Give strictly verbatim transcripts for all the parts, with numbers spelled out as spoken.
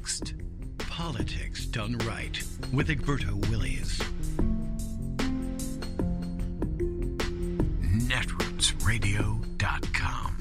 next. Politics Done Right with Egberto Willies. netroots radio dot com.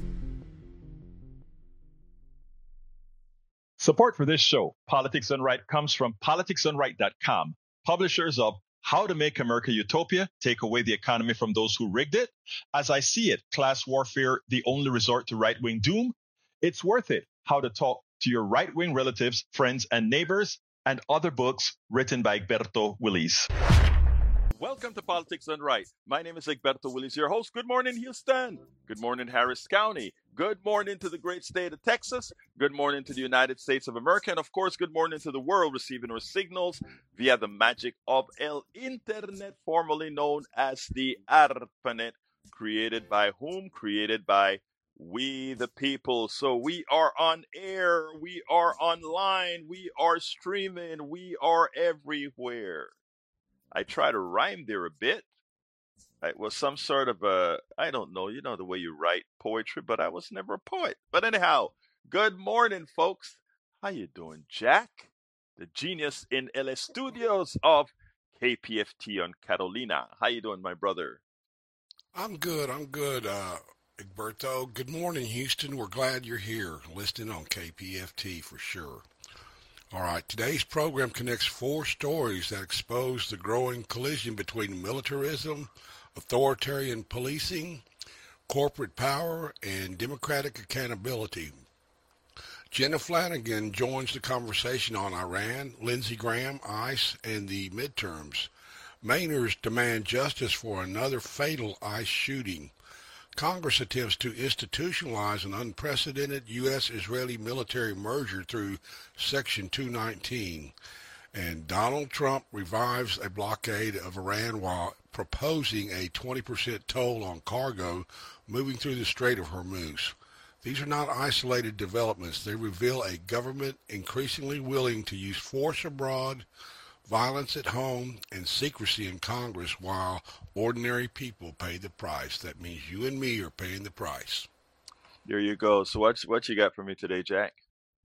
Support for this show, Politics Done Right, comes from politics done right dot com, publishers of How to Make America Utopia, Take Away the Economy from Those Who Rigged It, As I See It, Class Warfare, The Only Resort to Right-Wing Doom, It's Worth It, How to Talk to Your Right-Wing Relatives, Friends, and Neighbors, and other books written by Egberto Willies. Welcome to Politics Done Right. My name is Egberto Willies, your host. Good morning, Houston. Good morning, Harris County. Good morning to the great state of Texas. Good morning to the United States of America. And of course, good morning to the world receiving our signals via the magic of El Internet, formerly known as the ARPANET, created by whom? Created by we the people. So we are on air, we are online, we are streaming, we are everywhere. I try to rhyme there a bit. It was some sort of a, I don't know, you know the way you write poetry, but I was never a poet. But anyhow, good morning, folks. How you doing, Jack? The genius in L A studios of K P F T on Carolina. How you doing, my brother? I'm good. I'm good, uh, Egberto. Good morning, Houston. We're glad you're here, listening on K P F T for sure. All right, today's program connects four stories that expose the growing collision between militarism, authoritarian policing, corporate power, and democratic accountability. Jenna Flanagan joins the conversation on Iran, Lindsey Graham, ICE, and the midterms. Mainers demand justice for another fatal ICE shooting. Congress attempts to institutionalize an unprecedented U S Israeli military merger through Section two nineteen. And Donald Trump revives a blockade of Iran while proposing a twenty percent toll on cargo moving through the Strait of Hormuz. These are not isolated developments. They reveal a government increasingly willing to use force abroad, violence at home, and secrecy in Congress while ordinary people pay the price. That means you and me are paying the price. There you go. So what's, what you got for me today, Jack?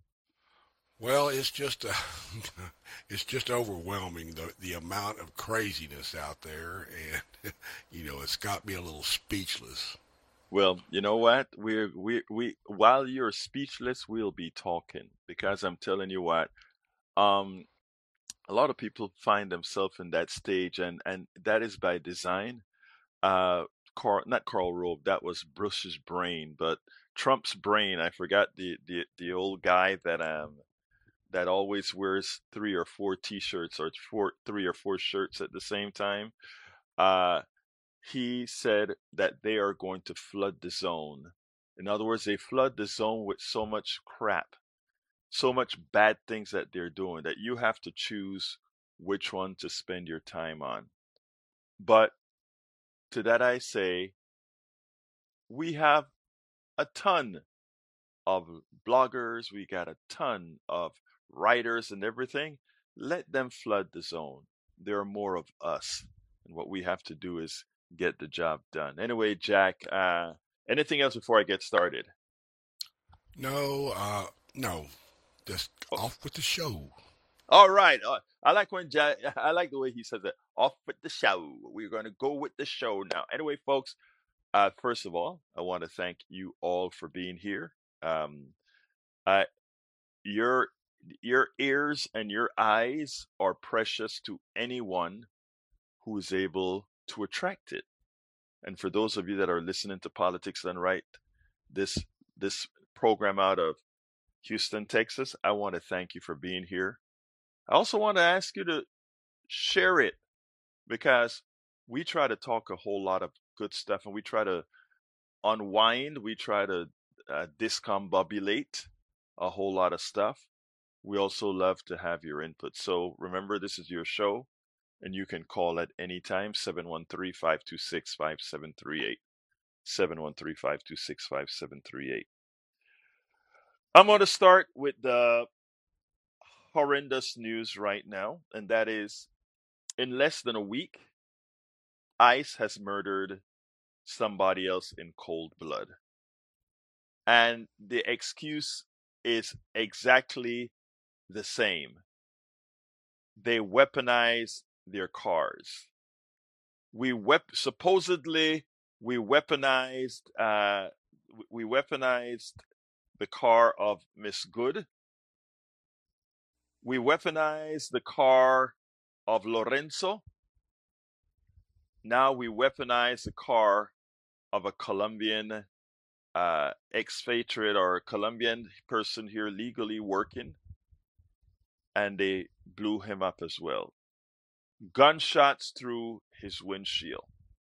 Well, it's just uh, it's just overwhelming, the the amount of craziness out there, and you know, it's got me a little speechless. Well, you know what? We're we we while you're speechless, we'll be talking, because I'm telling you what, um, a lot of people find themselves in that stage, and and that is by design. Uh, Carl, not Karl Rove, that was Bush's brain, but Trump's brain. I forgot the the the old guy that um. that always wears three or four T-shirts or four, three or four shirts at the same time. Uh, he said that they are going to flood the zone. In other words, they flood the zone with so much crap, so much bad things that they're doing, that you have to choose which one to spend your time on. But to that I say, we have a ton of bloggers, we got a ton of writers and everything. Let them flood the zone. There are more of us, and what we have to do is get the job done. Anyway, Jack, uh, anything else before I get started? No, uh, no, just Oh, off with the show. all right. Uh, I like when Jack. I like the way he says it. Off with the show. We're going to go with the show now. Anyway, folks. Uh, first of all, I want to thank you all for being here. Um, I, your your ears and your eyes are precious to anyone who is able to attract it. And for those of you that are listening to Politics Done Right, this this program out of Houston, Texas, I want to thank you for being here. I also want to ask you to share it, because we try to talk a whole lot of good stuff, and we try to unwind, we try to uh, discombobulate a whole lot of stuff. We also love to have your input. So remember, this is your show, and you can call at any time, seven one three, five two six, five seven three eight. seven one three, five two six, five seven three eight. I'm going to start with the horrendous news right now, and that is, in less than a week, ICE has murdered somebody else in cold blood. And the excuse is exactly the same. They weaponize their cars. We wep- supposedly we weaponized uh, we weaponized the car of Miss Good. We weaponized the car of Lorenzo. Now we weaponize the car of a Colombian uh, expatriate or a Colombian person here legally working, and they blew him up as well. Gunshots through his windshield.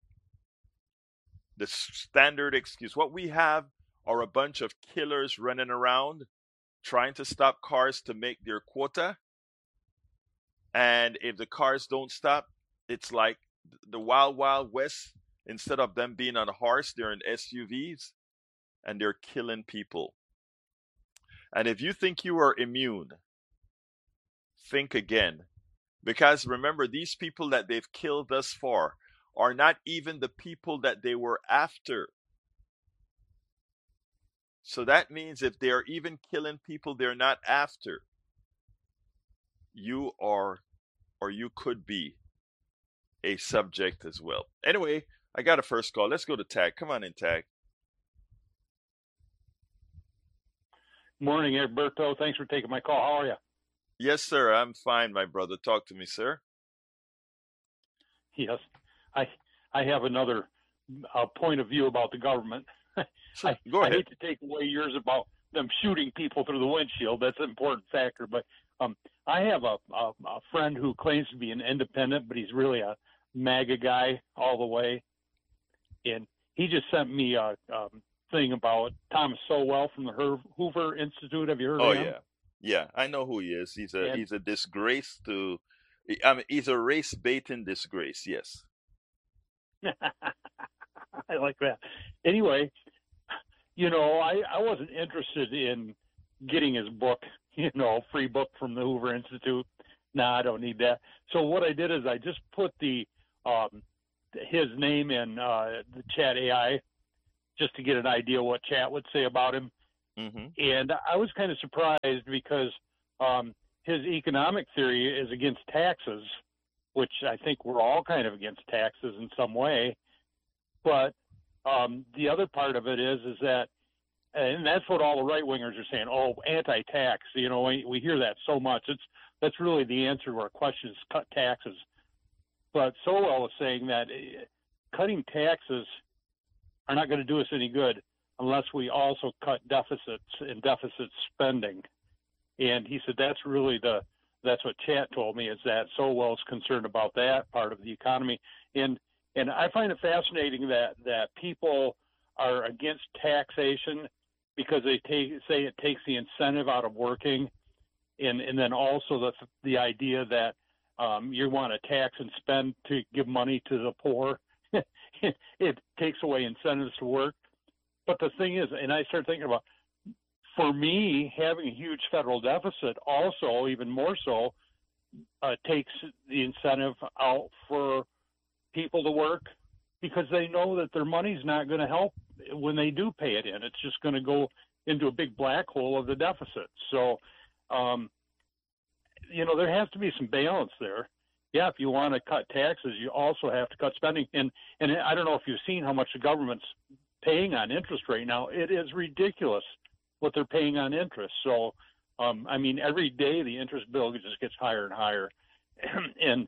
The standard excuse. What we have are a bunch of killers running around trying to stop cars to make their quota. And if the cars don't stop, it's like the Wild Wild West. Instead of them being on a horse, they're in S U Vs and they're killing people. And if you think you are immune, think again. Because remember, these people that they've killed thus far are not even the people that they were after. So that means if they are even killing people they're not after, you are, or you could be, a subject as well. Anyway, I got a first call. Let's go to Tag. Come on in, Tag. Morning, Egberto. Thanks for taking my call. How are you? Yes, sir. I'm fine, my brother. Talk to me, sir. Yes, I I have another uh, point of view about the government. Sure. I, Go I ahead. hate to take away yours about them shooting people through the windshield. That's an important factor. But um, I have a, a, a friend who claims to be an independent, but he's really a MAGA guy all the way. And he just sent me a um, thing about Thomas Sowell from the Hoover Institute. Have you heard Oh of him? yeah, yeah. I know who he is. He's a And he's a disgrace to. I mean, he's a race baiting disgrace. Yes. I like that. Anyway, you know, I, I wasn't interested in getting his book, you know, free book from the Hoover Institute. Nah, I don't need that. So what I did is I just put the um, his name in uh, the Chat A I just to get an idea what Chat would say about him. Mm-hmm. And I was kind of surprised because um, his economic theory is against taxes, which I think we're all kind of against taxes in some way. But um, the other part of it is, is that, and that's what all the right wingers are saying. Oh, anti-tax. You know, we, we hear that so much. It's that's really the answer to our question is cut taxes. But Sowell is saying that cutting taxes are not going to do us any good unless we also cut deficits and deficit spending. And he said that's really the that's what Chat told me, is that Sowell's concerned about that part of the economy. And and I find it fascinating that, that people are against taxation because they take, say it takes the incentive out of working, and, and then also the the idea that um, you want to tax and spend to give money to the poor. it, it takes away incentives to work. But the thing is, and I start thinking about, for me, having a huge federal deficit also, even more so, uh, takes the incentive out for people to work, because they know that their money's not going to help when they do pay it in. It's just going to go into a big black hole of the deficit. So, um, you know, there has to be some balance there. Yeah, if you want to cut taxes, you also have to cut spending. And and I don't know if you've seen how much the government's paying on interest right now. It is ridiculous what they're paying on interest. So, um, I mean, every day the interest bill just gets higher and higher. and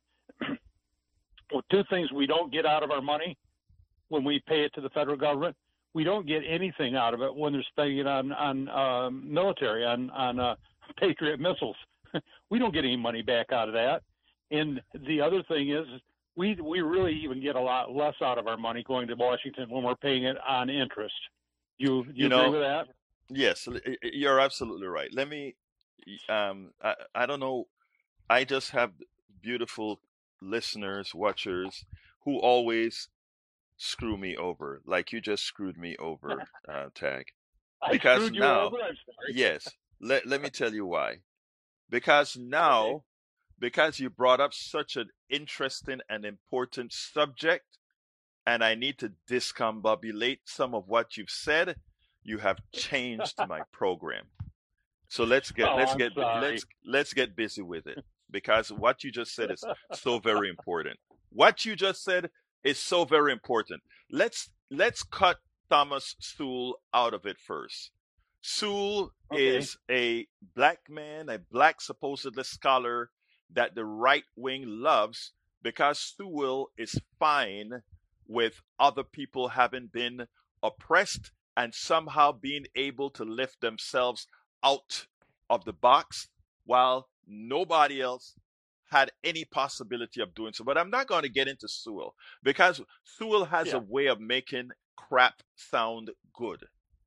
well, two things we don't get out of our money when we pay it to the federal government. We don't get anything out of it when they're spending it on on uh, military, on on uh, Patriot missiles. We don't get any money back out of that. And the other thing is, we we really even get a lot less out of our money going to Washington when we're paying it on interest. You you, You agree know, with that? yes, l- y- y- you're absolutely right. Let me. Um, I I don't know. I just have beautiful listeners, watchers who always screw me over, like you just screwed me over, uh, Tag. I Because screwed you now, over. I'm sorry. yes, let let me tell you why. Because Okay. now, because you brought up such an interesting and important subject, and I need to discombobulate some of what you've said, you have changed my program. So let's get Oh, let's I'm get sorry. let's let's get busy with it because what you just said is so very important. What you just said is so very important. Let's let's cut Thomas Sowell out of it first. Sewell Okay. is a black man, a black supposedly scholar that the right wing loves because Sewell is fine with other people having been oppressed and somehow being able to lift themselves out of the box while nobody else had any possibility of doing so. But I'm not going to get into Sewell because Sewell has a Yeah. way of making crap sound good.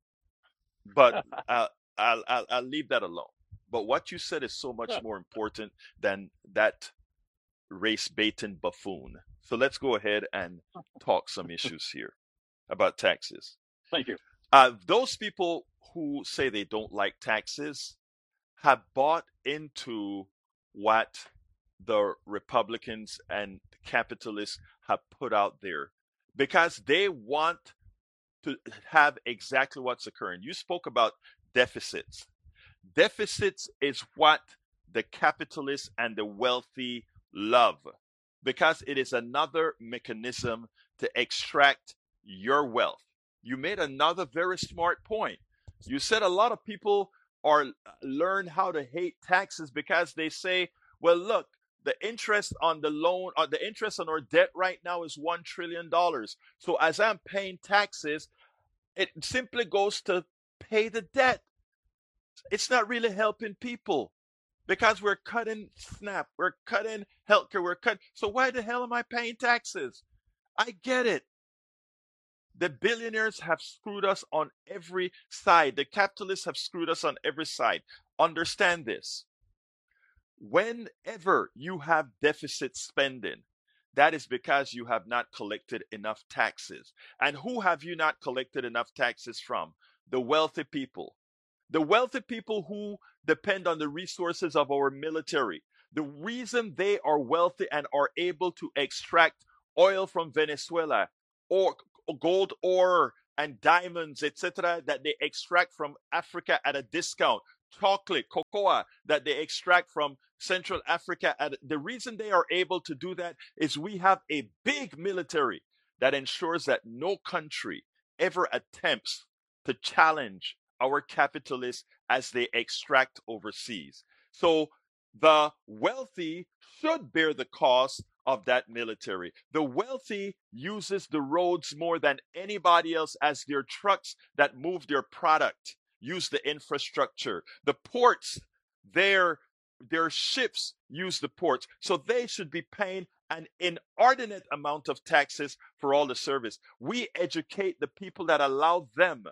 But uh, I'll, I'll, I'll leave that alone. But what you said is so much more important than that race baiting buffoon. So let's go ahead and talk some issues here about taxes. Thank you. Uh, those people who say they don't like taxes have bought into what the Republicans and capitalists have put out there because they want to have exactly what's occurring. You spoke about deficits. Deficits is what the capitalists and the wealthy love because it is another mechanism to extract your wealth. You made another very smart point. You said a lot of people are learn how to hate taxes because they say, well, look, the interest on the loan, or the interest on our debt right now is one trillion dollars. So as I'm paying taxes, it simply goes to pay the debt. It's not really helping people because we're cutting SNAP, we're cutting healthcare, we're cutting. So why the hell am I paying taxes? I get it. The billionaires have screwed us on every side. The capitalists have screwed us on every side. Understand this. Whenever you have deficit spending, that is because you have not collected enough taxes. And who have you not collected enough taxes from? The wealthy people. The wealthy people who depend on the resources of our military. The reason they are wealthy and are able to extract oil from Venezuela or gold ore and diamonds, et cetera, that they extract from Africa at a discount, chocolate, cocoa that they extract from Central Africa. At, the reason they are able to do that is we have a big military that ensures that no country ever attempts to challenge our capitalists as they extract overseas. So the wealthy should bear the cost of that military. The wealthy uses the roads more than anybody else as their trucks that move their product use the infrastructure. The ports, their their ships use the ports. So they should be paying an inordinate amount of taxes for all the service. We educate the people that allow them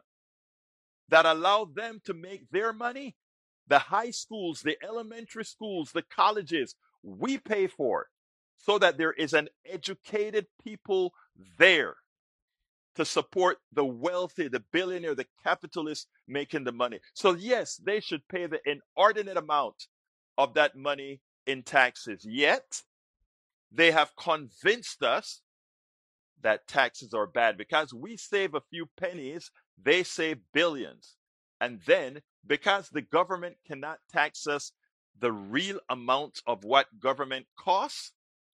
that allow them to make their money. The high schools, the elementary schools, the colleges, we pay for so that there is an educated people there to support the wealthy, the billionaire, the capitalist making the money. So yes, they should pay the inordinate amount of that money in taxes. Yet, they have convinced us that taxes are bad because we save a few pennies, they save billions. And then, because the government cannot tax us the real amount of what government costs,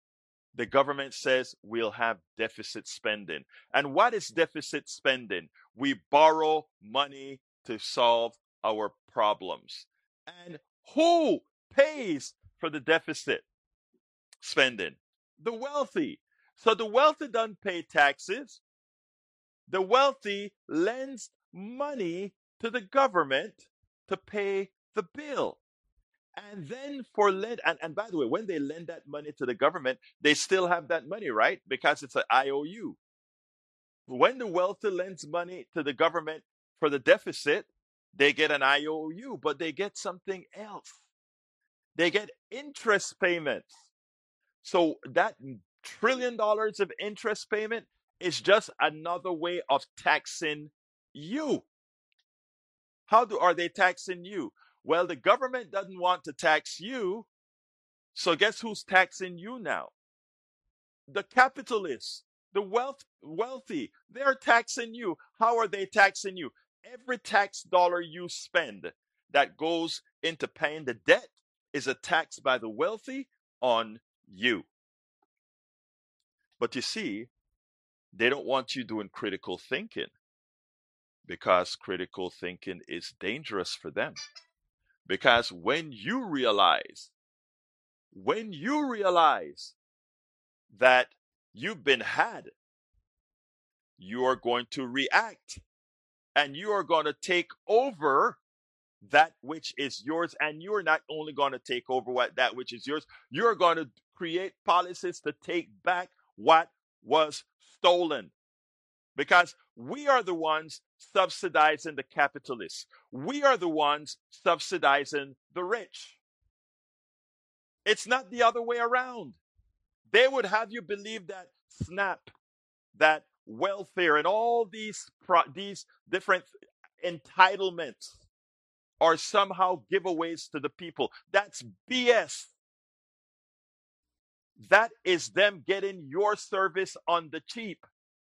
the government says we'll have deficit spending. And what is deficit spending? We borrow money to solve our problems. And who pays for the deficit spending? The wealthy. So the wealthy don't pay taxes. The wealthy lends money to the government to pay the bill. And then for lend, and, and by the way, when they lend that money to the government, they still have that money, right? Because it's an I O U. When the wealthy lends money to the government for the deficit, they get an I O U, but they get something else. They get interest payments. So that trillion dollars of interest payment is just another way of taxing you. How do are they taxing you? Well, the government doesn't want to tax you. So guess who's taxing you now? The capitalists, the wealth, wealthy, they're taxing you. How are they taxing you? Every tax dollar you spend, that goes into paying the debt is a tax by the wealthy on you. But you see, they don't want you doing critical thinking because critical thinking is dangerous for them. Because when you realize, when you realize that you've been had, you are going to react and you are going to take over that which is yours. And you're not only going to take over what that which is yours, you're going to create policies to take back what was stolen. Because we are the ones subsidizing the capitalists. We are the ones subsidizing the rich. It's not the other way around. They would have you believe that SNAP, that welfare, and all these pro- these different entitlements are somehow giveaways to the people. That's B S. That is them getting your service on the cheap.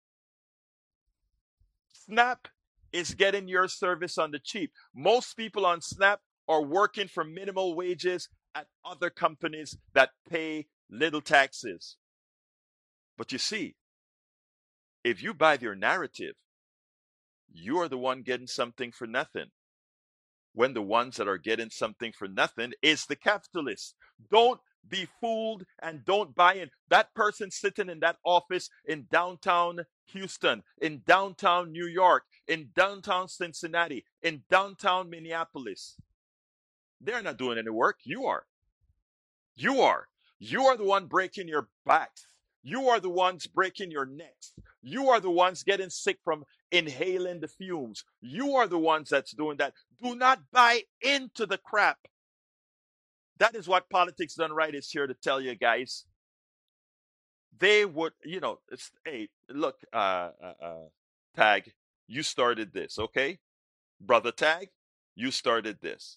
SNAP is getting your service on the cheap. Most people on SNAP are working for minimal wages at other companies that pay little taxes. But you see, if you buy their narrative, you are the one getting something for nothing. When the ones that are getting something for nothing is the capitalists. Don't be fooled and don't buy in. That person sitting in that office in downtown Houston, in downtown New York, in downtown Cincinnati, in downtown Minneapolis, they're not doing any work. You are. You are. You are the one breaking your backs. You are the ones breaking your necks. You are the ones getting sick from inhaling the fumes. You are the ones that's doing that. Do not buy into the crap. That is what Politics Done Right is here to tell you guys. They would, you know, it's, hey, look, uh, uh, uh, Tag, you started this, okay? Brother Tag, you started this.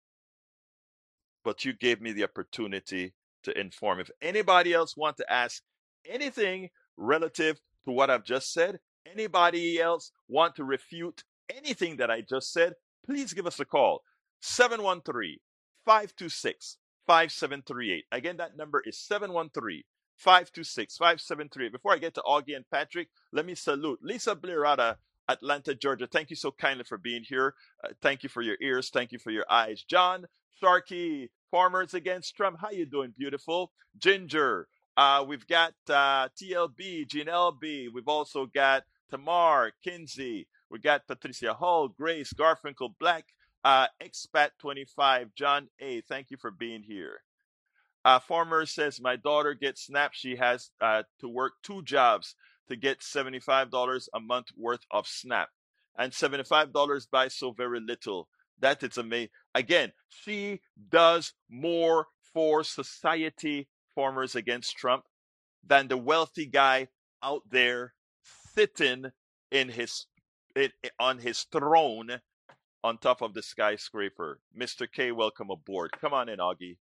But you gave me the opportunity to inform. If anybody else want to ask anything relative to what I've just said, anybody else want to refute anything that I just said, please give us a call. seven one three, five two six, five seven three eight. Again, that number is seven one three, five two six, five seven three eight. Before I get to Augie and Patrick, let me salute Lisa Blair out of Atlanta, Georgia. Thank you so kindly for being here. Uh, thank you for your ears. Thank you for your eyes. John Sharkey, Farmers Against Trump. How you doing, beautiful? Ginger. Uh, we've got uh, T L B, Gene L B. We've also got Tamar, Kinsey. We got Patricia Hall, Grace, Garfinkel, Black, uh, Expat twenty-five, John A. Thank you for being here. Uh, Farmer says, my daughter gets SNAP. She has uh, to work two jobs to get seventy-five dollars a month worth of SNAP. And seventy-five dollars buys so very little. That is amazing. Again, she does more for society, Farmers Against Trump, than the wealthy guy out there sitting in his it, on his throne on top of the skyscraper. Mister K, welcome aboard. Come on in, Augie.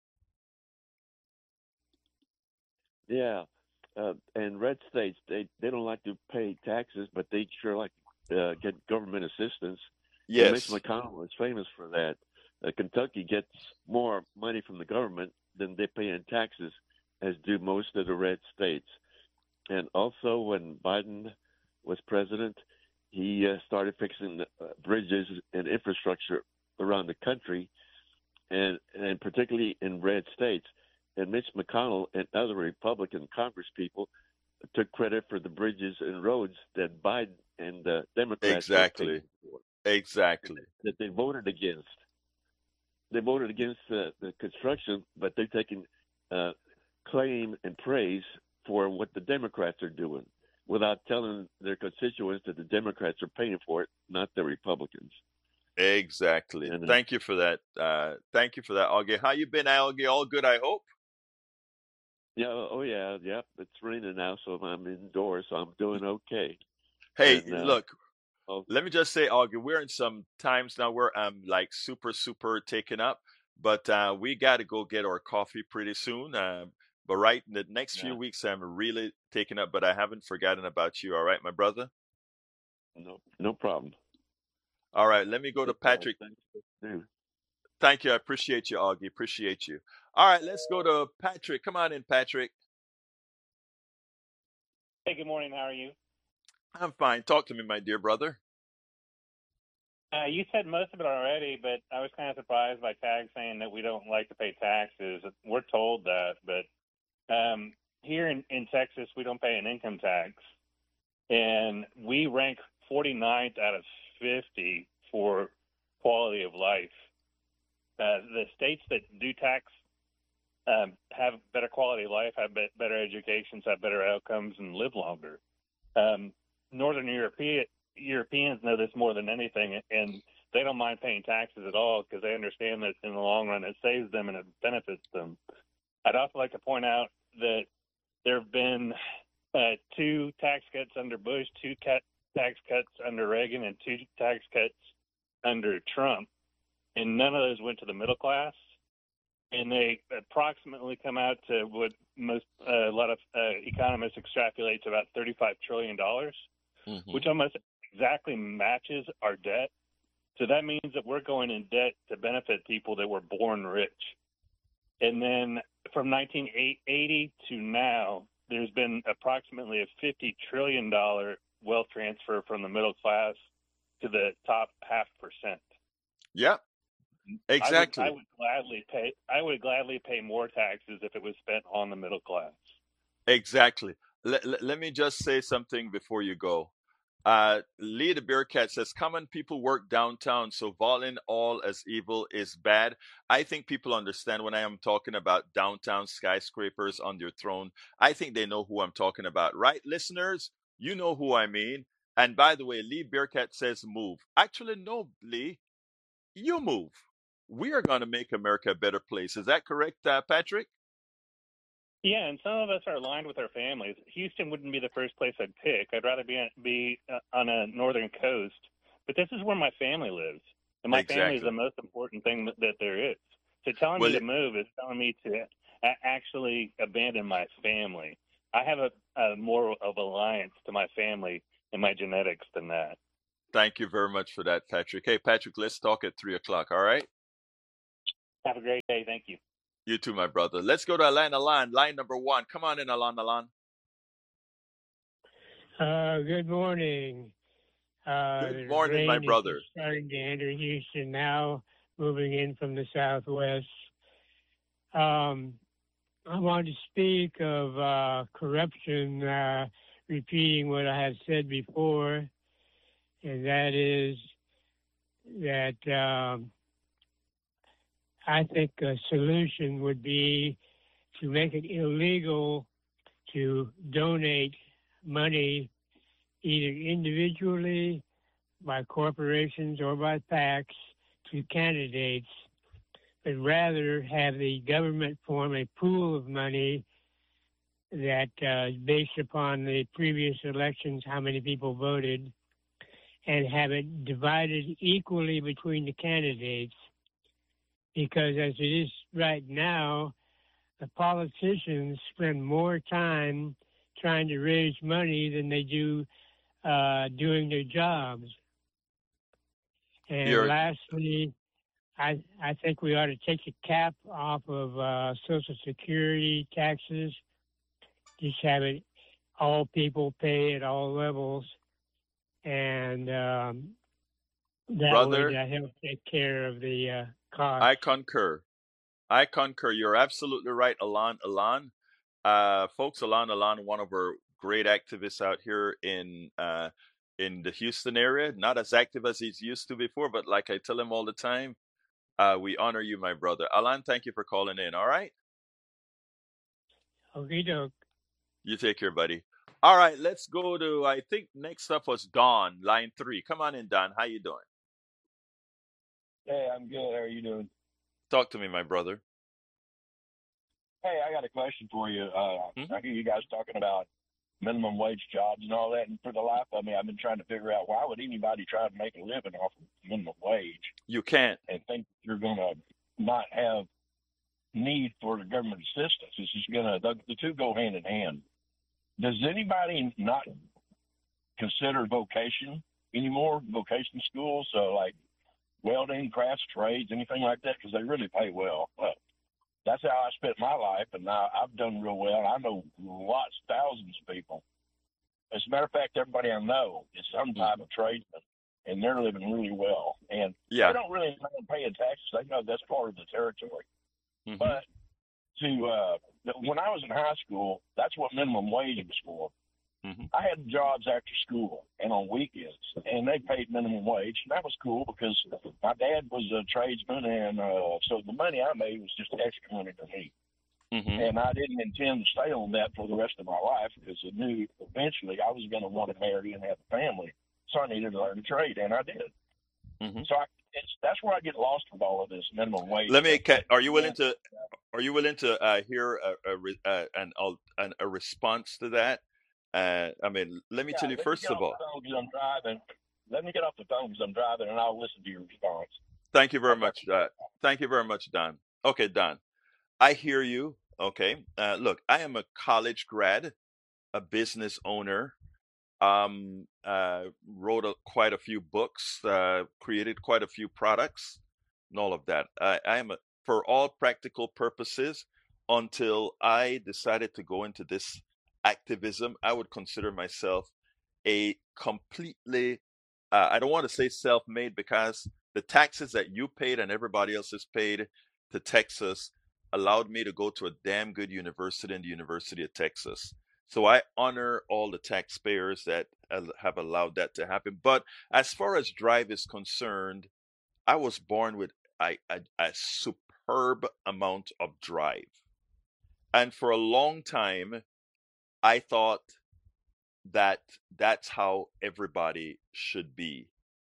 Yeah, uh, and red states, they, they don't like to pay taxes, but they sure like to uh, get government assistance. Yes. Mitch McConnell is famous for that. Uh, Kentucky gets more money from the government than they pay in taxes, as do most of the red states. And also, when Biden was president, he uh, started fixing uh, bridges and infrastructure around the country, and and particularly in red states. And Mitch McConnell and other Republican Congress people took credit for the bridges and roads that Biden and the Democrats exactly for, exactly that they voted against. They voted against uh, the construction, but they're taking uh, claim and praise for what the Democrats are doing, without telling their constituents that the Democrats are paying for it, not the Republicans. Exactly. And, uh, thank you for that. Uh, thank you for that, Augie. How you been, Augie? All good, I hope. Yeah. Oh, yeah. Yep. It's raining now, so I'm indoors, so I'm doing okay. Hey, And, uh, look. oh, Let me just say, Augie, we're in some times now where I'm like super, super taken up, but uh, we got to go get our coffee pretty soon. Uh, but right in the next yeah. few weeks, I'm really taken up, but I haven't forgotten about you. All right, my brother? No, no problem. All right, let me go to No problem. Patrick. Thanks for- dude. Thank you. I appreciate you, Augie. Appreciate you. All right, let's go to Patrick. Come on in, Patrick. Hey, good morning. How are you? I'm fine. Talk to me, my dear brother. Uh, you said most of it already, but I was kind of surprised by Tag saying that we don't like to pay taxes. We're told that, but um, here in, in Texas, we don't pay an income tax. And we rank forty-ninth out of fifty for quality of life. Uh, the states that do tax um, have better quality of life, have be- better educations, have better outcomes, and live longer. Um, Northern European Europeans know this more than anything, and they don't mind paying taxes at all because they understand that in the long run it saves them and it benefits them. I'd also like to point out that there have been uh, two tax cuts under Bush, two cut, tax cuts under Reagan, and two tax cuts under Trump, and none of those went to the middle class. And they approximately come out to what most uh, a lot of uh, economists extrapolate to about thirty-five trillion dollars, mm-hmm. which almost exactly matches our debt. So that means that we're going in debt to benefit people that were born rich. And then from nineteen eighty to now, there's been approximately a fifty trillion dollars wealth transfer from the middle class to the top half percent. Yep. Exactly. I would, I would gladly pay. I would gladly pay more taxes if it was spent on the middle class. Exactly. Let, let, let me just say something before you go. Uh, Lee the Bearcat says, common people work downtown, so violent all as evil is bad. I think people understand when I am talking about downtown skyscrapers on your throne. I think they know who I'm talking about, right? Listeners, you know who I mean. And by the way, Lee Bearcat says move. Actually, no, Lee, you move. We are going to make America a better place. Is that correct, uh, Patrick? Yeah, and some of us are aligned with our families. Houston wouldn't be the first place I'd pick. I'd rather be on, be uh, on a northern coast. But this is where my family lives, and my exactly. family is the most important thing that, that there is. So telling well, me to move is telling me to a- actually abandon my family. I have a, a more of alliance to my family and my genetics than that. Thank you very much for that, Patrick. Hey, Patrick, let's talk at three o'clock, all right? Have a great day. Thank you. You too, my brother. Let's go to Alan Alan, line number one. Come on in, Alan Alan. Uh, good morning. Uh, good morning, my brother. Is starting to enter Houston now, moving in from the southwest. Um, I want to speak of uh, corruption, uh, repeating what I have said before, and that is that um, I think a solution would be to make it illegal to donate money either individually, by corporations, or by PACs to candidates, but rather have the government form a pool of money that uh, is based upon the previous elections, how many people voted, and have it divided equally between the candidates. Because as it is right now, the politicians spend more time trying to raise money than they do uh, doing their jobs. And You're... lastly, I, I think we ought to take the cap off of uh, Social Security taxes, just have it all people pay at all levels, and um, that Brother, would uh, help take care of the uh, cost. I concur. I concur. You're absolutely right, Alan. Alan, uh, folks, Alan, Alan, one of our great activists out here in uh, in the Houston area. Not as active as he's used to before, but like I tell him all the time, uh, we honor you, my brother. Alan, thank you for calling in. All right. Okay, doke. You take care, buddy. All right, let's go to. I think next up was Don, line three. Come on in, Don. How you doing? Hey, I'm good. How are you doing? Talk to me, my brother. Hey, I got a question for you. Uh, mm-hmm. I hear you guys talking about minimum wage jobs and all that, and for the life of me, I've been trying to figure out why would anybody try to make a living off of minimum wage? You can't. And think you're going to not have need for the government assistance. It's just going to, the, the two go hand in hand. Does anybody not consider vocation anymore, vocation school? So, like, welding, crafts, trades, anything like that, because they really pay well. Well, that's how I spent my life, and now I've done real well. I know lots, thousands of people. As a matter of fact, everybody I know is some type of tradesman, and they're living really well. And Yeah. they don't really mind paying taxes. They know that's part of the territory. Mhm. But to uh, when I was in high school, that's what minimum wage was for. Mhm. I had jobs after school and on weekends, and they paid minimum wage, and that was cool because my dad was a tradesman, and uh, so the money I made was just extra money to me. Mhm. And I didn't intend to stay on that for the rest of my life because I knew eventually I was going to want to marry and have a family, so I needed to learn a trade, and I did. Mhm. So I, it's, that's where I get lost with all of this minimum wage. Let me. ca- Are you willing to? Are you willing to uh, hear a, a, re- uh, an, al- an a response to that? Uh, I mean, let me Yeah, tell you let me first get of off all. the phone 'cause I'm driving. Let me get off the phone because I'm driving, and I'll listen to your response. Thank you very Okay. much. Uh, thank you very much, Don. Okay, Don. I hear you. Okay. Uh, look, I am a college grad, a business owner. Um, uh, wrote a, quite a few books, uh, created quite a few products, and all of that. I, I am, a, for all practical purposes, until I decided to go into this activism, I would consider myself a completely, uh, I don't want to say self-made because the taxes that you paid and everybody else has paid to Texas allowed me to go to a damn good university in the University of Texas. So I honor all the taxpayers that have allowed that to happen. But as far as drive is concerned, I was born with a, a, a superb amount of drive. And for a long time, I thought that that's how everybody should be.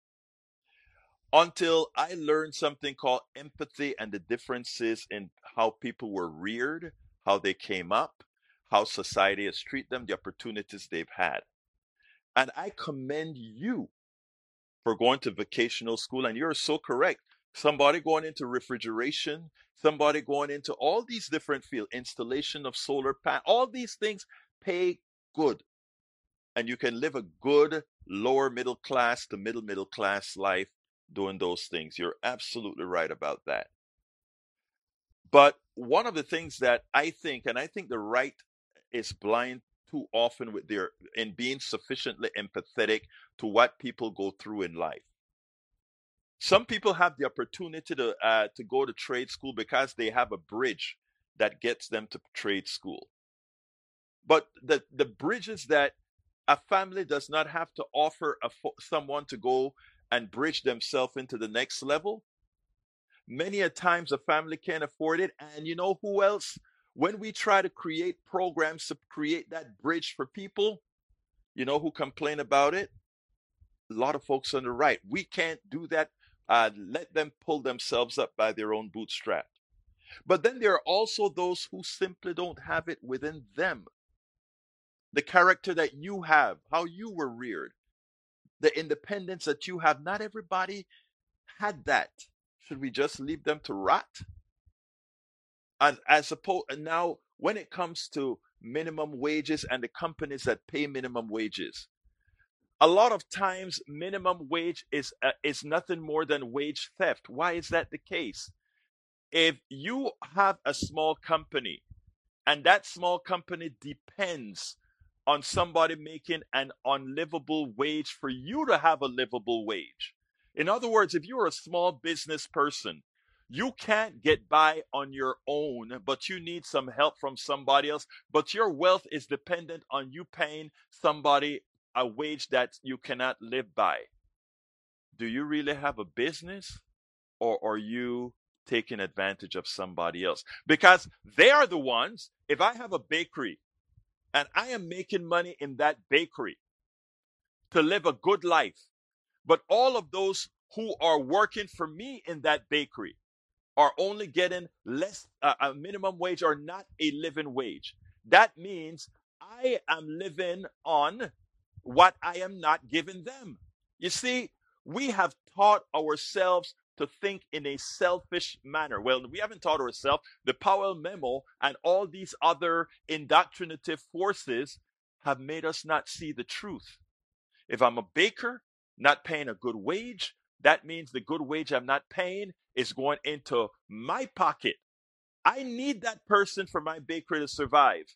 Until I learned something called empathy and the differences in how people were reared, how they came up, how society has treated them, the opportunities they've had. And I commend you for going to vocational school. And you're so correct. Somebody going into refrigeration, somebody going into all these different fields, installation of solar panels, all these things pay good. And you can live a good lower middle class to middle middle class life doing those things. You're absolutely right about that. But one of the things that I think, and I think the right is blind too often with their in being sufficiently empathetic to what people go through in life. Some people have the opportunity to uh, to go to trade school because they have a bridge that gets them to trade school. But the the bridges that a family does not have to offer a, someone to go and bridge themselves into the next level. Many a times a family can't afford it. And you know who else? When we try to create programs to create that bridge for people, you know who complain about it? A lot of folks on the right. We can't do that. Uh, let them pull themselves up by their own bootstrap. But then there are also those who simply don't have it within them. The character that you have, how you were reared, the independence that you have, not everybody had that. Should we just leave them to rot? And as opposed, and now when it comes to minimum wages and the companies that pay minimum wages, a lot of times minimum wage is uh, is nothing more than wage theft. Why is that the case? If you have a small company and that small company depends on somebody making an unlivable wage for you to have a livable wage. In other words, if you're a small business person, you can't get by on your own, but you need some help from somebody else. But your wealth is dependent on you paying somebody a wage that you cannot live by. Do you really have a business, or are you taking advantage of somebody else? Because they are the ones, if I have a bakery and I am making money in that bakery to live a good life, but all of those who are working for me in that bakery are only getting less, uh, a minimum wage or not a living wage. That means I am living on what I am not giving them. You see, we have taught ourselves to think in a selfish manner. Well, we haven't taught ourselves. The Powell Memo and all these other indoctrinative forces have made us not see the truth. If I'm a baker, not paying a good wage, that means the good wage I'm not paying is going into my pocket. I need that person for my bakery to survive.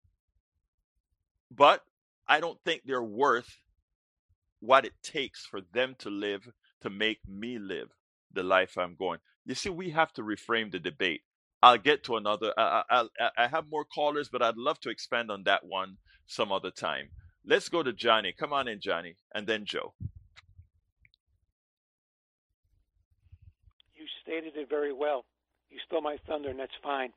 But I don't think they're worth what it takes for them to live, to make me live the life I'm going. You see, we have to reframe the debate. I'll get to another. I, I, I I have more callers, but I'd love to expand on that one some other time. Let's go to Johnny. Come on in, Johnny, and then Joe. You stated it very well. You stole my thunder, and that's fine.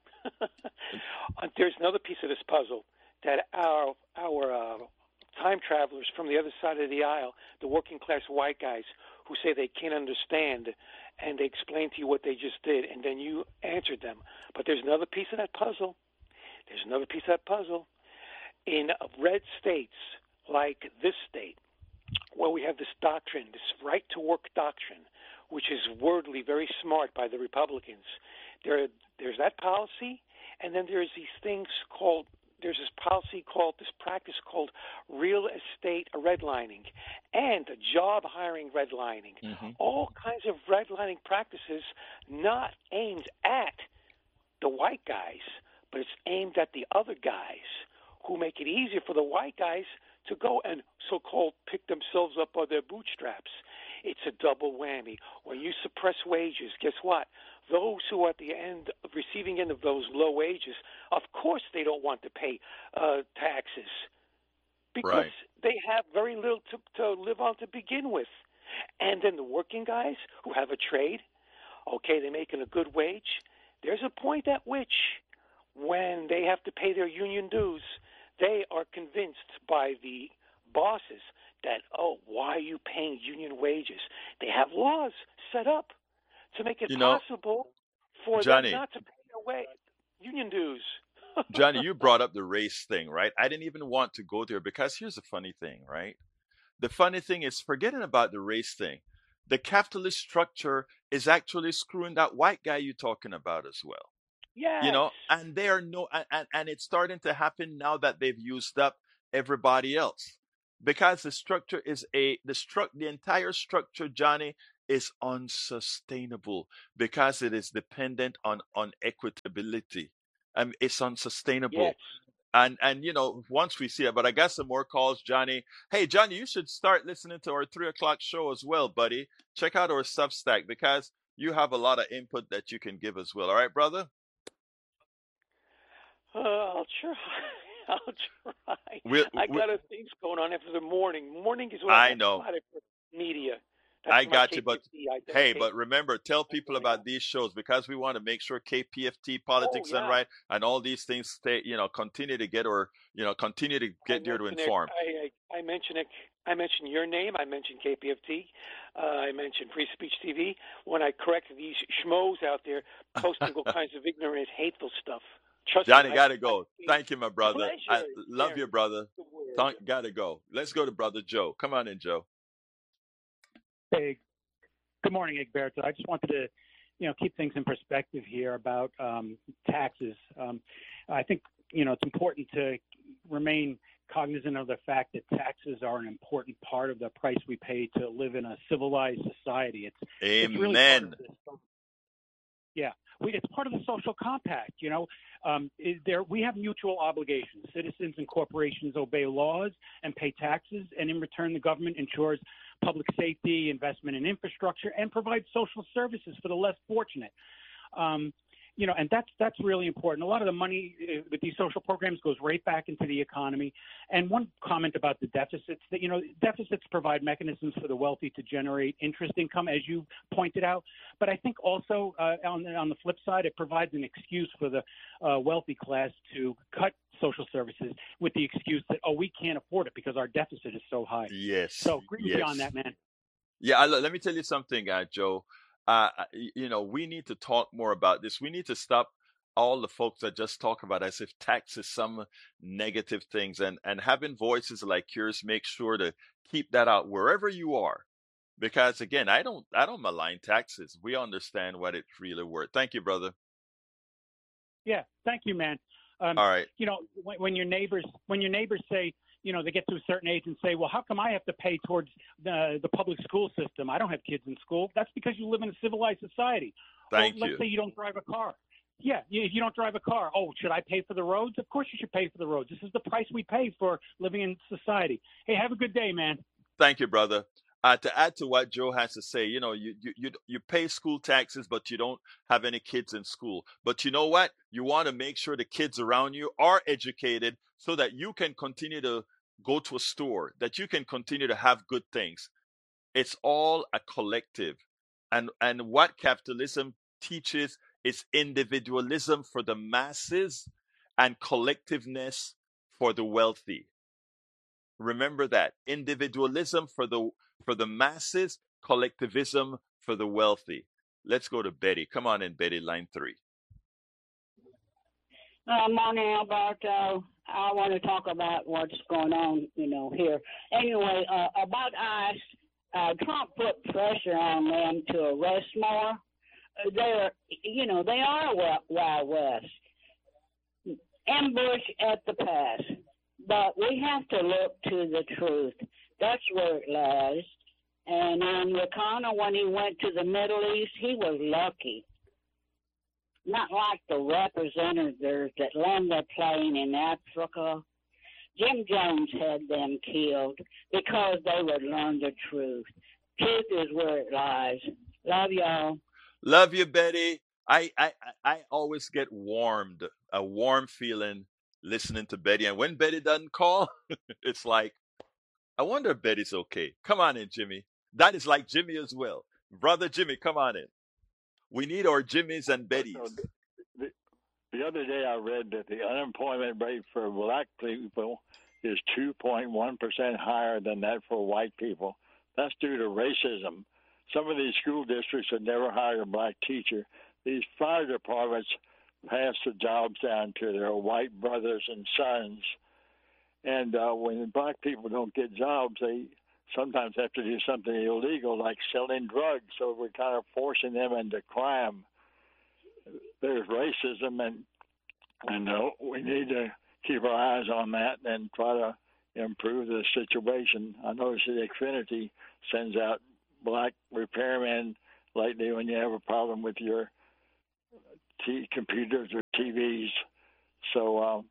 Uh, There's another piece of this puzzle that our our uh, time travelers from the other side of the aisle, the working class white guys who say they can't understand, and they explain to you what they just did, and then you answered them. But there's another piece of that puzzle. There's another piece of that puzzle. In red states like this state, where we have this doctrine, this right-to-work doctrine, which is wordly very smart by the Republicans, there, there's that policy, and then there's these things called there's this policy called, this practice called real estate redlining and job hiring redlining. Mm-hmm. All kinds of redlining practices not aimed at the white guys, but it's aimed at the other guys who make it easier for the white guys to go and so-called pick themselves up by their bootstraps. It's a double whammy. When you suppress wages, guess what? Those who are at the end, receiving end of those low wages, of course they don't want to pay uh, taxes because Right. they have very little to, to live on to begin with. And then the working guys who have a trade, okay, they're making a good wage. There's a point at which when they have to pay their union dues, they are convinced by the bosses that, oh, why are you paying union wages? They have laws set up to make it You know, possible for Johnny, them not to pay their way union dues. Johnny, you brought up the race thing, right? I didn't even want to go there because here's the funny thing, right? The funny thing is, forgetting about the race thing, the capitalist structure is actually screwing that white guy you're talking about as well. Yes. You know, and they are no, and, and, and it's starting to happen now that they've used up everybody else because the structure is a the struct the entire structure, Johnny, is unsustainable because it is dependent on on equitability. Um, it's unsustainable. Yes. And and you know, once we see it, but I got some more calls, Johnny. Hey, Johnny, you should start listening to our three o'clock show as well, buddy. Check out our Substack because you have a lot of input that you can give as well. All right, brother? Uh, I'll try. I'll try. We'll, I we got other things going on after the morning. Morning is what I, I have know. spotted for media. That's I my got you, but K P F T hey, identification. but remember, tell people about these shows because we want to make sure K P F T Politics Oh, Done yeah. Right and all these things stay, you know, continue to get or you know continue to I get there to mention it. inform. I, I, I mention it. I mention your name. I mention K P F T. Uh, I mention Free Speech T V. When I correct these schmoes out there posting all kinds of ignorant, hateful stuff. Trust Johnny, me, I, gotta I, go. Thank you, my brother. I pleasure. love There, you, brother. the word. Thank, gotta go. Let's go to brother Joe. Come on in, Joe. Hey, good morning, Egberto. I just wanted to, you know, keep things in perspective here about um, taxes. Um, I think, you know, it's important to remain cognizant of the fact that taxes are an important part of the price we pay to live in a civilized society. It's, it's really part of Amen. this. Yeah, we, it's part of the social compact. You know, um, is there we have mutual obligations. Citizens and corporations obey laws and pay taxes, and in return, the government ensures public safety, investment in infrastructure, and provides social services for the less fortunate. Um, you know, and that's that's really important. A lot of the money uh, with these social programs goes right back into the economy. And one comment about the deficits, that, you know, deficits provide mechanisms for the wealthy to generate interest income, as you pointed out. But I think also uh, on, on the flip side, it provides an excuse for the uh, wealthy class to cut social services with the excuse that, oh, we can't afford it because our deficit is so high. Yes. So agree with you on Yes. that, man. Yeah, I, let me tell you something, uh, Joe. Uh, y- you know, we need to talk more about this. We need to stop all the folks that just talk about as if tax is some negative things, and and having voices like yours make sure to keep that out wherever you are, because again, I don't I don't malign taxes. We understand what it's really worth. Thank you, brother. Yeah, thank you, man. Um, All right. you know, when, when your neighbors when your neighbors say, you know, they get to a certain age and say, well, how come I have to pay towards the, the public school system? I don't have kids in school. That's because you live in a civilized society. Thank or let's you. say you don't drive a car. Yeah, if you don't drive a car, oh, should I pay for the roads? Of course you should pay for the roads. This is the price we pay for living in society. Hey, have a good day, man. Thank you, brother. Uh, to add to what Joe has to say, you know, you, you you you pay school taxes, but you don't have any kids in school. But you know what? You want to make sure the kids around you are educated so that you can continue to go to a store, that you can continue to have good things. It's all a collective. And and what capitalism teaches is individualism for the masses and collectiveness for the wealthy. Remember that. Individualism for the for the masses, collectivism for the wealthy. Let's go to Betty. Come on in, Betty, line three. Uh, morning, Alberto. I want to talk about what's going on, you know, here. Anyway, uh, about ICE, uh, Trump put pressure on them to arrest more. Uh, they're, you know, they are Wild West. Ambush at the pass. But we have to look to the truth. That's where it lies. And um, McConnell, when he went to the Middle East, he was lucky. Not like the representatives that land their plane in Africa. Jim Jones had them killed because they would learn the truth. Truth is where it lies. Love y'all. Love you, Betty. I, I, I always get warmed, a warm feeling listening to Betty. And when Betty doesn't call, it's like, I wonder if Betty's okay. Come on in, Jimmy. That is like Jimmy as well. Brother Jimmy, come on in. We need our Jimmys and Bettys. The, the other day I read that the unemployment rate for black people is two point one percent higher than that for white people. That's due to racism. Some of these school districts would never hire a black teacher. These fire departments pass the jobs down to their white brothers and sons. And uh, when black people don't get jobs, they sometimes have to do something illegal like selling drugs. So we're kind of forcing them into crime. There's racism, and and uh, we need to keep our eyes on that and try to improve the situation. I noticed that Xfinity sends out black repairmen lately when you have a problem with your T- computers or T Vs. So um,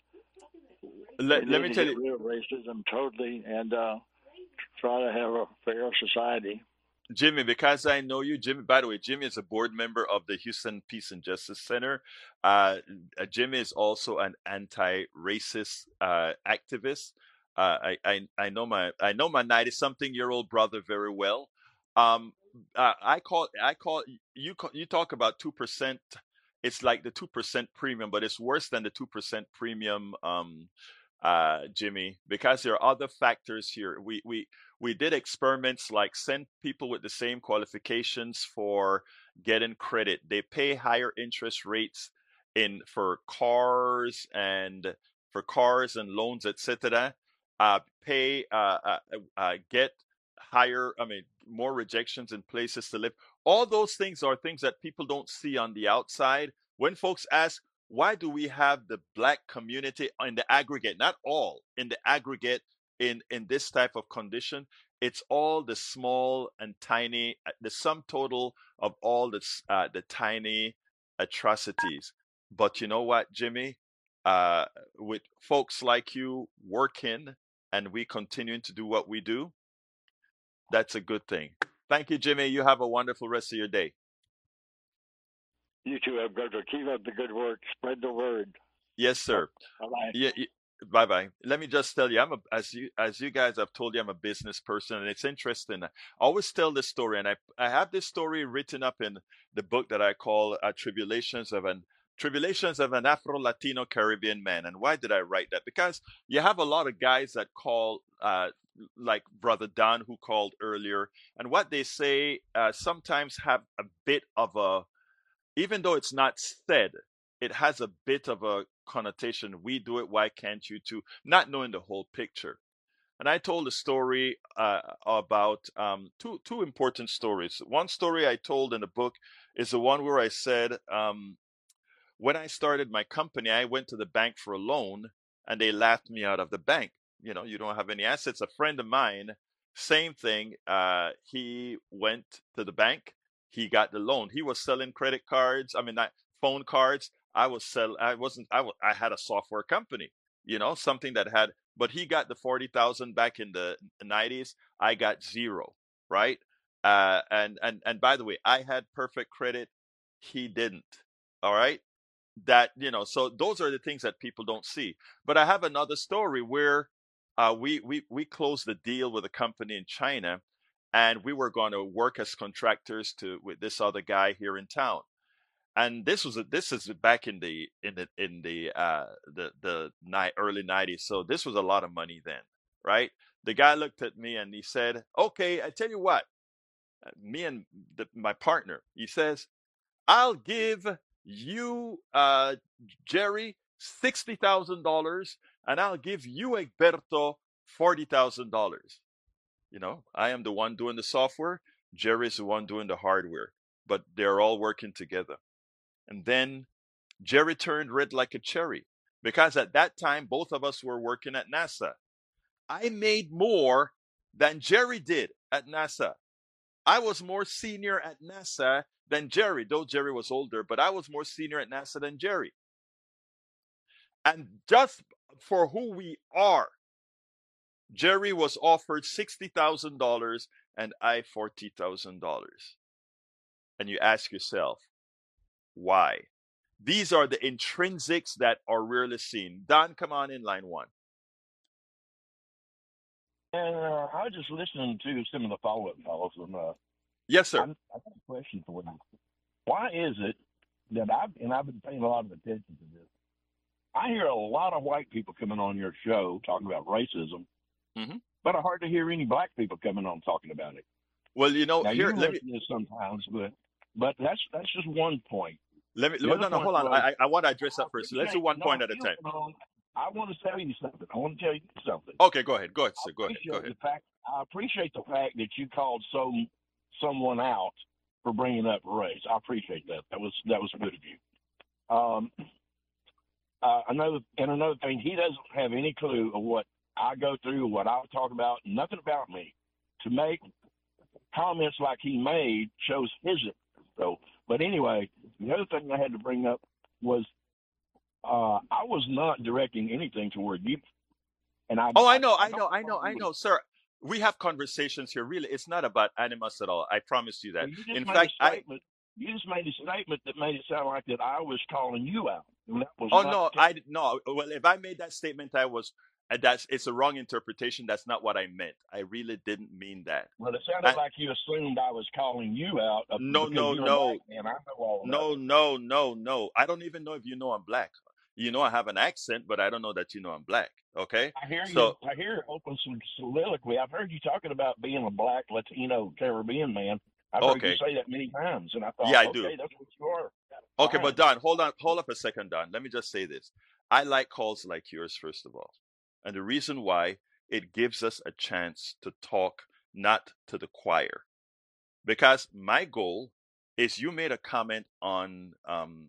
let, let me tell you, rid of racism totally and uh, try to have a fair society. Jimmy, because I know you, Jimmy, by the way, Jimmy is a board member of the Houston Peace and Justice Center. Uh, Jimmy is also an anti-racist uh, activist. Uh, I, I I know my I know my ninety-something-year-old brother very well. Um, uh, I call I call you call, you talk about two percent. It's like the two percent premium, but it's worse than the two percent premium, um, uh, Jimmy, because there are other factors here. We we we did experiments like send people with the same qualifications for getting credit. They pay higher interest rates in for cars and for cars and loans, et cetera. Uh, pay uh, uh, uh, get higher. I mean, more rejections in places to live. All those things are things that people don't see on the outside. When folks ask, why do we have the black community in the aggregate, not all, in the aggregate in, in this type of condition, it's all the small and tiny, the sum total of all the, uh, the tiny atrocities. But you know what, Jimmy? Uh, with folks like you working and we continuing to do what we do, that's a good thing. Thank you, Jimmy. You have a wonderful rest of your day. You too, Alberto. Keep up the good work. Spread the word. Yes, sir. Bye-bye. Yeah, yeah, bye-bye. Let me just tell you, I'm a, as you as you guys have told you, I'm a business person, and it's interesting. I always tell this story, and I I have this story written up in the book that I call uh, Tribulations of an Tribulations of an Afro-Latino Caribbean Man. And why did I write that? Because you have a lot of guys that call, uh, like Brother Don, who called earlier, and what they say uh, sometimes have a bit of a, even though it's not said, it has a bit of a connotation. We do it, why can't you too? Not knowing the whole picture. And I told a story uh, about um, two two important stories. One story I told in the book is the one where I said, um, when I started my company, I went to the bank for a loan, and they laughed me out of the bank. you know, you don't have any assets. A friend of mine, same thing. Uh, he went to the bank. He got the loan. He was selling credit cards. I mean, not phone cards. I was sell. I wasn't. I, wa- I had a software company. You know, something that had. But he got the forty thousand back in the nineties. I got zero. Right. Uh, and and and by the way, I had perfect credit. He didn't. All right. That, you know, so those are the things that people don't see. But I have another story where uh, we we we closed the deal with a company in China, and we were going to work as contractors to with this other guy here in town. And this was a, this is back in the in the in the uh, the the ni- early nineties. So this was a lot of money then, right? The guy looked at me and he said, "Okay, I tell you what, uh, me and the, my partner," he says, "I'll give you, uh, Jerry, sixty thousand dollars, and I'll give you, Egberto, forty thousand dollars. You know, I am the one doing the software, Jerry is the one doing the hardware, but they're all working together." And then Jerry turned red like a cherry because at that time, both of us were working at NASA. I made more than Jerry did at NASA. I was more senior at NASA than Jerry, though Jerry was older, but I was more senior at NASA than Jerry. And just for who we are, Jerry was offered sixty thousand dollars and I forty thousand dollars. And you ask yourself, why? These are the intrinsics that are rarely seen. Don, come on in line one. And uh, I was just listening to some of the follow-up calls, and uh, Yes, sir. I, I got a question for you. Why is it that I've and I've been paying a lot of attention to this? I hear a lot of white people coming on your show talking about racism, Mhm. but I hardly hear any black people coming on talking about it. Well, you know, Now here, you let me listen to this sometimes, but but that's that's just one point. let me The no other no no point hold on. was, I I, I want to address I that first. Let's do appreciate one no, point at a you time. know, I want to tell you something. I want to tell you something. Okay, go ahead. Go ahead, I sir. Go ahead. Go appreciate ahead. the fact. I appreciate the fact that you called some someone out for bringing up race. I appreciate that. That was that was good of you. Um, uh, another and another thing, he doesn't have any clue of what I go through, what I talk about. Nothing about me. To make comments like he made shows his. So, but anyway, the other thing I had to bring up was uh, I was not directing anything toward you, and I. Oh, I I, know, I I don't know, I know know, I who was. know, sir. We have conversations here. Really, it's not about animus at all. I promise you that. Well, you just In made fact, a I statement. You just made a statement that made it sound like that I was calling you out, and that was oh not no, the I case. no. Well, if I made that statement, I was. uh, That's it's a wrong interpretation. That's not what I meant. I really didn't mean that. Well, it sounded And like you assumed I was calling you out uh, no, because no, you're a black no, man. I know all about no, it. no, no, no. I don't even know if you know I'm black. You know I have an accent, but I don't know that you know I'm black. Okay, I hear you. so I hear open some soliloquy. I've heard you talking about being a black Latino Caribbean man. I've heard you okay, say that many times, and I yeah, thought, I do. okay, that's what you are. Okay, but Fine. Don, hold on, hold up a second, Don. Let me just say this. I like calls like yours, first of all. And the reason why, it gives us a chance to talk not to the choir. Because my goal is you made a comment on um,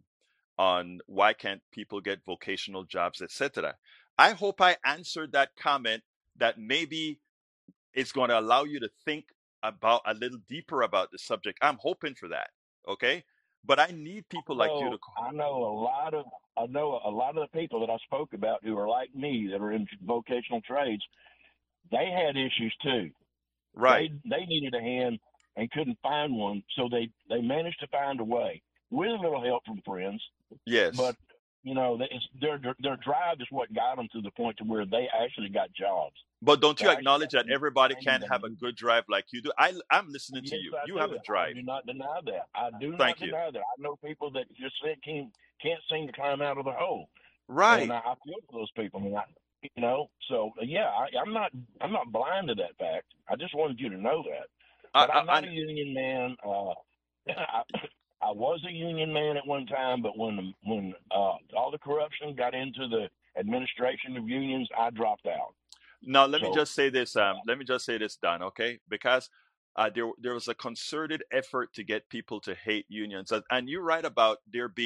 on why can't people get vocational jobs, et cetera. I hope I answered that comment that maybe it's going to allow you to think about a little deeper about the subject. I'm hoping for that. Okay. But I need people like you to So I know a lot of I know a lot of the people that I spoke about who are like me that are in vocational trades. They had issues too. right. They they needed a hand and couldn't find one, so they they managed to find a way with a little help from friends. Yes. But you know, they- it's, their their their drive is what got them to the point to where they actually got jobs. But don't They you actually acknowledge got that everybody training can't they have a needed. good drive like you do? I, I'm listening to Yes, you. I You have do. a I drive. do not deny that. I do Thank not you. deny that. I know people that just said can't can't seem to climb out of the hole, Right. and I, I feel for those people. And I, you know, so yeah, I, I'm not I'm not blind to that fact. I just wanted you to know that. I, But I'm I, not I, a union man. Uh, I, I was a union man at one time, but when when uh, all the corruption got into the administration of unions, I dropped out. now let me So just say this. Um, let me just say this, Don. Okay, because uh, there there was a concerted effort to get people to hate unions, and, and you're right about there being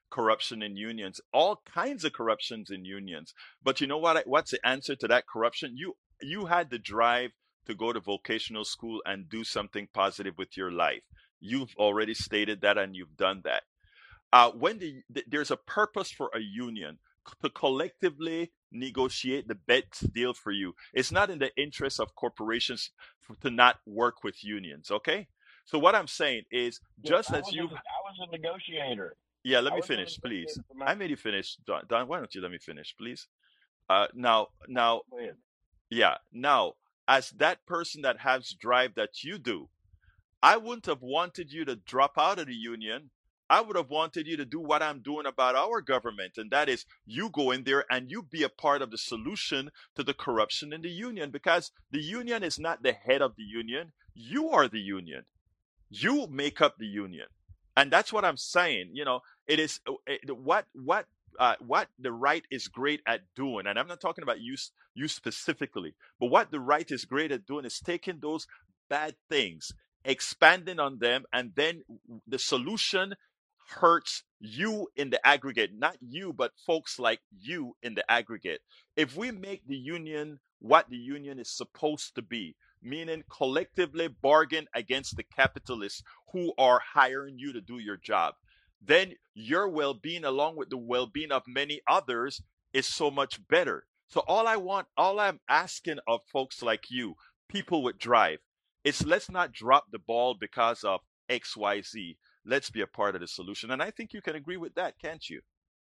corruption in unions, all kinds of corruptions in unions. But you know what? I- What's the answer to that corruption? You you had the drive to go to vocational school and do something positive with your life. You've already stated that, and you've done that. Uh, when the, th- there's a purpose for a union to collectively negotiate the best deal for you. It's not in the interest of corporations f- to not work with unions. Okay. So what I'm saying is, Yes, just I as was a, you, I was a negotiator. yeah, let I me was a finish, please. negotiator for my. I made you finish, Don. Don, why don't you let me finish, please? Uh, now, now, Go ahead. yeah, now, as that person that has drive that you do, I wouldn't have wanted you to drop out of the union. I would have wanted you to do what I'm doing about our government, and that is you go in there and you be a part of the solution to the corruption in the union, because the union is not the head of the union. You are the union. You make up the union, and that's what I'm saying. You know, it is uh, it, what what uh, what the right is great at doing, and I'm not talking about you s- you specifically, but what the right is great at doing is taking those bad things, expanding on them, and then the solution hurts you in the aggregate, not you, but folks like you in the aggregate. If we make the union what the union is supposed to be, meaning collectively bargain against the capitalists who are hiring you to do your job, then your well being, along with the well being of many others, is so much better. So, all I want, all I'm asking of folks like you, people with drive, is let's not drop the ball because of X Y Z. Let's be a part of the solution. And I think you can agree with that, can't you?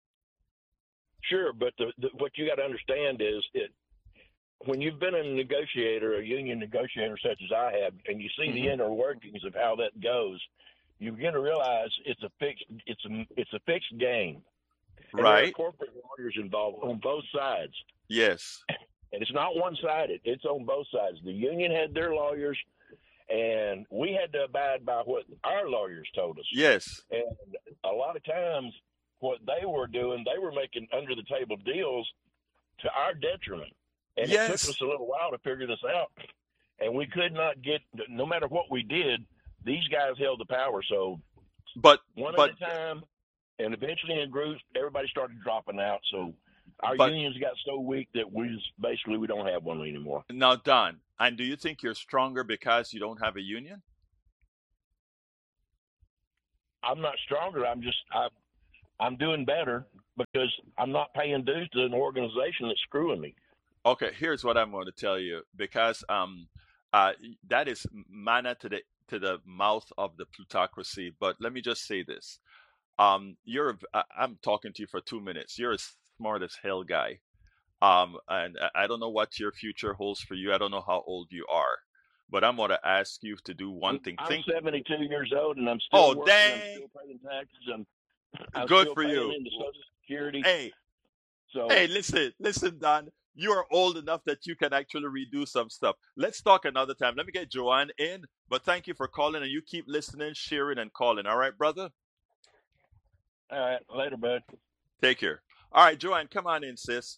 Sure, but the, the, what you got to understand is it when you've been a negotiator, a union negotiator such as I have, and you see Mhm. the inner workings of how that goes, you begin to realize it's a fixed it's a it's a fixed game. And there are Right? corporate lawyers involved on both sides. Yes. And it's not one sided, it's on both sides. The union had their lawyers, and we had to abide by what our lawyers told us. Yes. And a lot of times, what they were doing, they were making under the table deals to our detriment. And it took Yes. us a little while to figure this out. And we could not get, no matter what we did, these guys held the power. So But one but at a time, and eventually in groups, everybody started dropping out. So our but unions got so weak that we just, basically we don't have one anymore. now, Don, and do you think you're stronger because you don't have a union? I'm not stronger. I'm just I, I'm doing better because I'm not paying dues to an organization that's screwing me. Okay, here's what I'm going to tell you, because um, uh, that is manna to the to the mouth of the plutocracy. But let me just say this: um, you're a- I- I'm talking to you for two minutes. You're a smart as hell guy, um, and I I don't know what your future holds for you. I don't know how old you are, but I'm going to ask you to do one I'm, thing. I'm Think. seventy-two years old and I'm still Oh, working. I'm dang! still paying taxes. I'm, I'm Good still for paying you. into Social Security. Hey, So hey, listen, listen, Don. You are old enough that you can actually redo some stuff. Let's talk another time. Let me get Joanne in. But thank you for calling, and you keep listening, sharing, and calling. All right, brother? all right, later, bud. Take care. All right, Joanne, come on in, sis.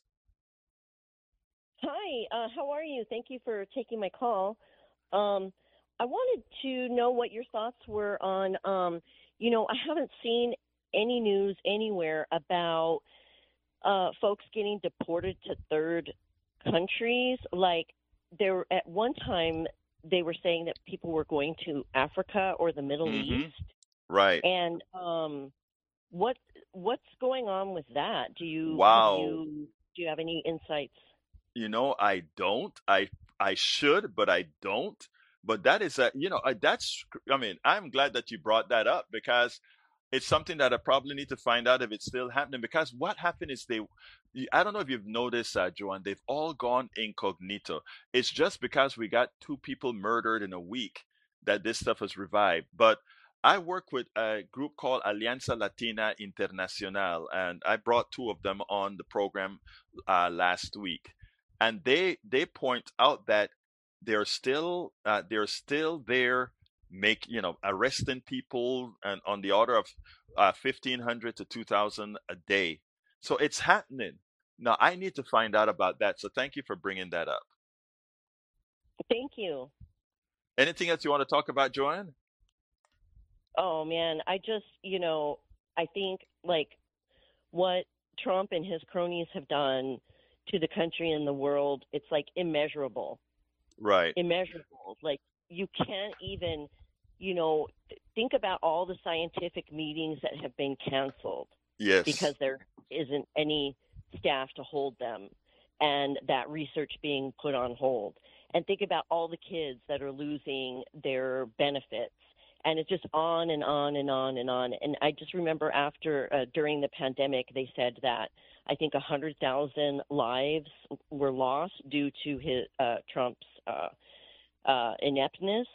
Hi, uh, how are you? Thank you for taking my call. Um, I wanted to know what your thoughts were on, um, you know, I haven't seen any news anywhere about uh, folks getting deported to third countries. Like, there at one time they were saying that people were going to Africa or the Middle Mm-hmm. East, Right. and um, what what's going on with that? Do you have Wow. you do you have any insights? You know, I don't. I I should, but I don't. But that is a, you know, uh, that's, I mean, I'm glad that you brought that up, because it's something that I probably need to find out if it's still happening. Because what happened is they, I don't know if you've noticed, uh, Joanne, they've all gone incognito. It's just because we got two people murdered in a week that this stuff has revived. But I work with a group called Alianza Latina Internacional, and I brought two of them on the program uh, last week, and they they point out that they're still uh, they're still there, make you know arresting people and on the order of uh, fifteen hundred to two thousand a day. So it's happening. Now I need to find out about that. So thank you for bringing that up. Thank you. Anything else you want to talk about, Joanne? Oh man, I just, you know, I think like what Trump and his cronies have done to the country and the world, it's like immeasurable. Right. Immeasurable. Like you can't even, you know, think about all the scientific meetings that have been canceled. Yes. Because there isn't any staff to hold them, and that research being put on hold. And think about all the kids that are losing their benefits. And it's just on and on and on and on. And I just remember after, uh, during the pandemic, they said that I think one hundred thousand lives were lost due to his, uh, Trump's uh, uh, ineptness.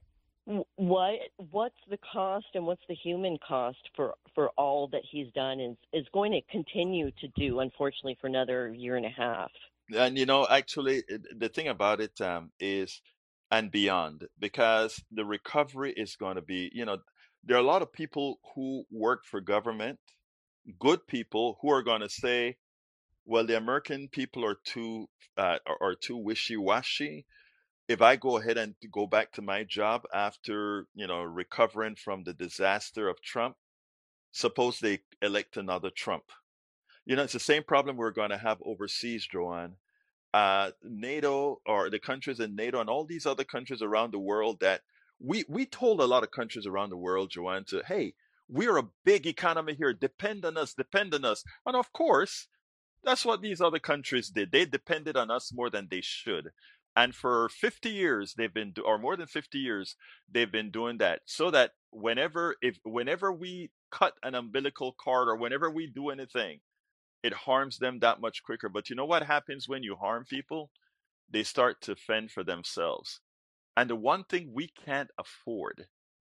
What what's the cost and what's the human cost for, for all that he's done and is going to continue to do, unfortunately, for another year and a half? And you know, actually, it- the thing about it um, is, and beyond, because the recovery is going to be, you know, there are a lot of people who work for government, good people who are going to say, well, the American people are too uh, are, are too wishy-washy. If I go ahead and go back to my job after, you know, recovering from the disaster of Trump, suppose they elect another Trump. You know, it's the same problem we're going to have overseas, Joanne. Uh, NATO or the countries in NATO and all these other countries around the world that we we told a lot of countries around the world, Joanne, to, hey, we're a big economy here. Depend on us, depend on us. And of course, that's what these other countries did. They depended on us more than they should. And for fifty years, they've been, do- or more than fifty years, they've been doing that. So that whenever, if whenever we cut an umbilical cord or whenever we do anything, it harms them that much quicker. But you know what happens when you harm people? They start to fend for themselves. And the one thing we can't afford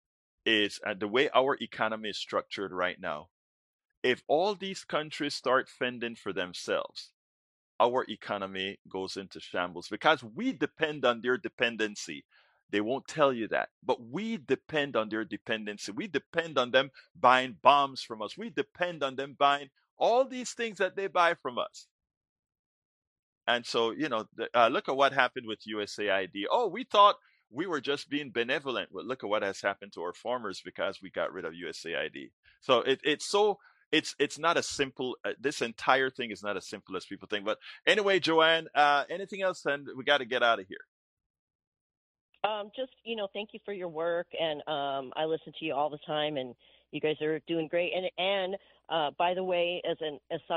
is uh, the way our economy is structured right now. If all these countries start fending for themselves, our economy goes into shambles because we depend on their dependency. They won't tell you that, but we depend on their dependency. We depend on them buying bombs from us. We depend on them buying all these things that they buy from us. And so, you know, the, uh, look at what happened with U S A I D. Oh, we thought we were just being benevolent. Well, look at what has happened to our farmers because we got rid of U S A I D. So it, it's so it's it's not as simple. Uh, this entire thing is not as simple as people think. But anyway, Joanne, uh, anything else? And we got to get out of here. Um, just, you know, thank you for your work. And um, I listen to you all the time, and you guys are doing great. And, and uh, by the way, as an aside,